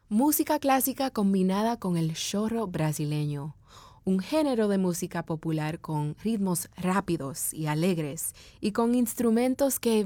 Música clásica combinada con el chorro brasileño, un género de música popular con ritmos rápidos y alegres y con instrumentos que